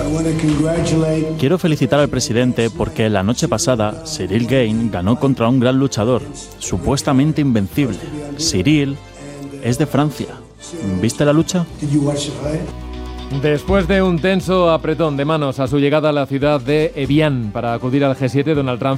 Quiero felicitar al presidente porque la noche pasada Cyril Gane ganó contra un gran luchador, supuestamente invencible. Cyril es de Francia. ¿Viste la lucha? Después de un tenso apretón de manos a su llegada a la ciudad de Evian para acudir al G7, Donald Trump